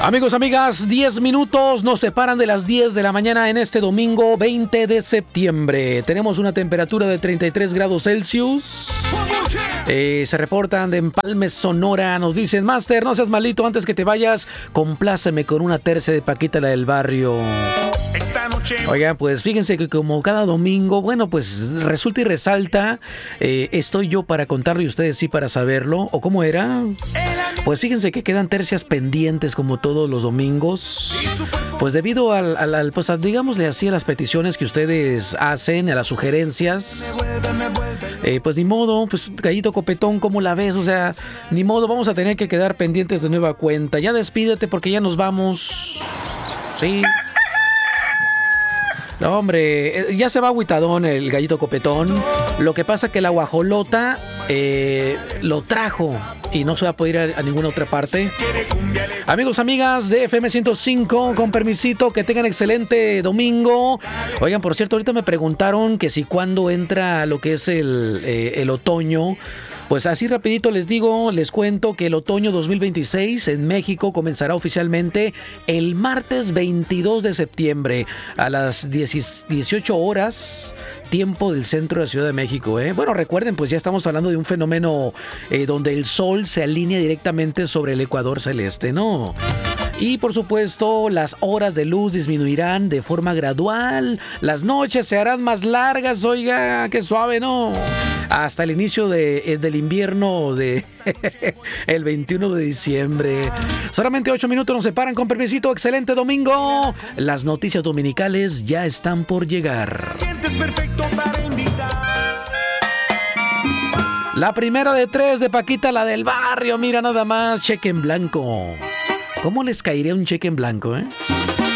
Amigos, amigas, 10 minutos nos separan de las 10 de la mañana en este domingo 20 de septiembre. Tenemos una temperatura de 33 grados Celsius. Se reportan de Empalme, Sonora. Nos dicen, Master, no seas malito, antes que te vayas, compláceme con una tercia de Paquita, la del barrio. Oigan, pues fíjense que como cada domingo, bueno, pues resulta y resalta, estoy yo para contarlo y ustedes sí para saberlo. ¿O cómo era? Pues fíjense que quedan tercias pendientes como todos los domingos. Pues debido al pues digámosle así, a las peticiones que ustedes hacen, a las sugerencias. Pues ni modo, pues Gallito Copetón, ¿cómo la ves? O sea, ni modo, vamos a tener que quedar pendientes de nueva cuenta. Ya despídete porque ya nos vamos. Sí. No, hombre, ya se va agüitadón el Gallito Copetón. Lo que pasa que la guajolota lo trajo y no se va a poder ir a ninguna otra parte. Amigos, amigas de FM 105, con permisito, que tengan excelente domingo. Oigan, por cierto, ahorita me preguntaron que si cuándo entra lo que es el otoño. Pues así rapidito les digo, les cuento que el otoño 2026 en México comenzará oficialmente el martes 22 de septiembre a las 18 horas, tiempo del centro de la Ciudad de México. Bueno, recuerden, pues ya estamos hablando de un fenómeno donde el sol se alinea directamente sobre el ecuador celeste, ¿no? Y por supuesto, las horas de luz disminuirán de forma gradual. Las noches se harán más largas, oiga, qué suave, ¿no? Hasta el inicio del invierno de el 21 de diciembre. Solamente 8 minutos nos separan, con permisito. Excelente domingo. Las noticias dominicales ya están por llegar. La primera de 3 de Paquita, la del barrio. Mira nada más, cheque en blanco. ¿Cómo les caería un cheque en blanco,